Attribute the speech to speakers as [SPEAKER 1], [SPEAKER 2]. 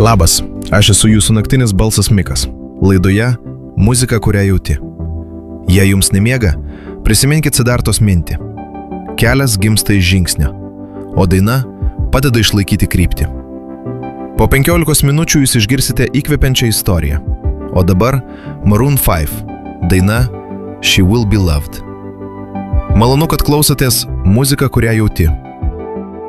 [SPEAKER 1] Labas, aš esu jūsų naktinis balsas Mikas. Laidoje muzika, kurią jauti. Jei jums nemiega, prisiminkit Sidartos mintį. Kelias gimsta iš žingsnio, o daina padeda išlaikyti kryptį. Po 15 minučių jūs išgirsite įkvepiančią istoriją. O dabar Maroon 5, daina She Will Be Loved. Malonu, kad klausotės muziką, kurią jauti.